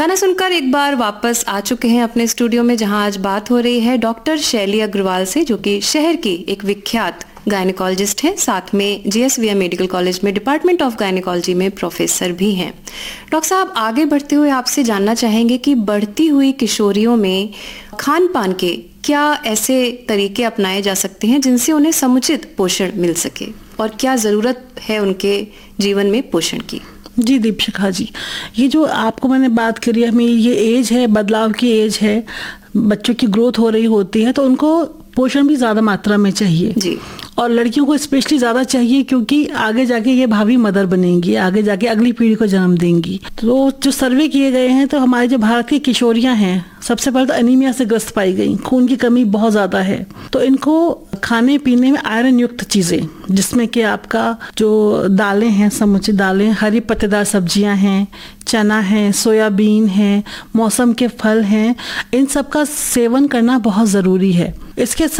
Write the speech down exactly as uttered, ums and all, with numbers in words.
गाना सुनकर एक बार वापस आ चुके हैं अपने स्टूडियो में, जहां आज बात हो रही है डॉक्टर शैली अग्रवाल से, जो कि शहर की एक विख्यात गायनेकोलॉजिस्ट हैं, साथ में जीएसवीएम मेडिकल कॉलेज में डिपार्टमेंट ऑफ गायनेकोलॉजी में प्रोफेसर भी हैं। डॉक्टर साहब, आगे बढ़ते हुए आपसे जानना चाहेंगे कि बढ़ती हुई किशोरियों में खान पान के क्या ऐसे तरीके अपनाए जा सकते हैं जिनसे उन्हें समुचित पोषण मिल सके, और क्या ज़रूरत है उनके जीवन में पोषण की? जी दीपशिखा जी, ये जो आपको मैंने बात करी, हमें ये एज है, बदलाव की एज है, बच्चों की ग्रोथ हो रही होती है, तो उनको पोषण भी ज़्यादा मात्रा में चाहिए जी। और लड़कियों को स्पेशली ज़्यादा चाहिए, क्योंकि आगे जाके ये भावी मदर बनेंगी, आगे जाके अगली पीढ़ी को जन्म देंगी। तो जो सर्वे किए गए हैं, तो हमारे जो भारत की किशोरियां हैं, सबसे पहले तो एनीमिया से ग्रस्त पाई गई, खून की कमी बहुत ज़्यादा है। तो इनको खाने पीने में आयरन युक्त चीज़ें, जिसमें कि आपका जो दालें हैं, समुचित दालें, हरी पत्तेदार सब्जियां हैं, चना है, सोयाबीन है, मौसम के फल हैं, इन सब का सेवन करना बहुत ज़रूरी है। इसके